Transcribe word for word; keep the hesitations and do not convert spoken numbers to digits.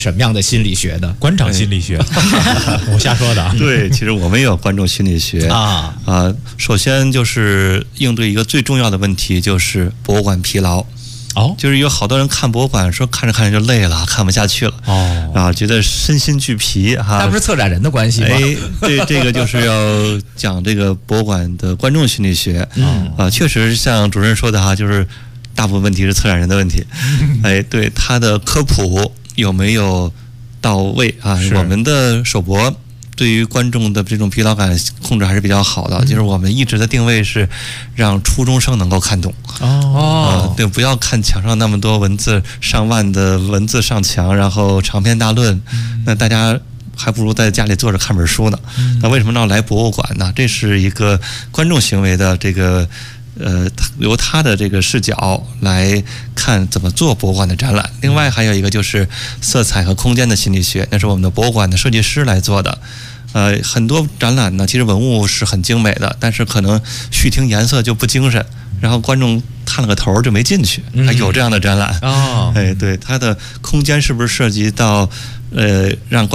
什么样的心理学的？ 观赏心理学，我瞎说的啊。 对，其实我们也有观众心理学啊啊。首先就是应对一个最重要的问题，就是博物馆疲劳。 哦， 就是有好多人看博物馆，说看着看着就累了，看不下去了。 哦， 啊，觉得身心俱疲哈。 那不是策展人的关系吗？ 哎，这这个就是要讲这个博物馆的观众心理学。 嗯啊，确实像主任说的哈，就是大部分问题是策展人的问题。哎，对，他的科普有没有到位啊？我们的首博对于观众的这种疲劳感控制还是比较好的，嗯、就是我们一直的定位是让初中生能够看懂。 哦、 呃，对，不要看墙上那么多文字，上万的文字上墙，然后长篇大论，嗯、那大家还不如在家里坐着看本书呢。嗯、那为什么要来博物馆呢？这是一个观众行为的这个。呃，由他的这个视角来看怎么做博物馆的展览。另外还有一个就是色彩和空间的心理学，那是我们的博物馆的设计师来做的。呃，很多展览呢，其实文物是很精美的，但是可能虚听颜色就不精神，然后观众探了个头就没进去。还有这样的展览。 哦， 哎，对，它的空间是不是涉及到呃让观